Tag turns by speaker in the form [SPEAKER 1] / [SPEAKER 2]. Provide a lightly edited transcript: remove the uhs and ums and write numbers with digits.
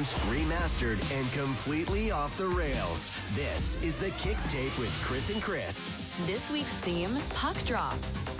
[SPEAKER 1] sound, remastered, and completely off the rails. This is the Kicks Tape with Chris and Chris.
[SPEAKER 2] This week's theme, Puck Drop.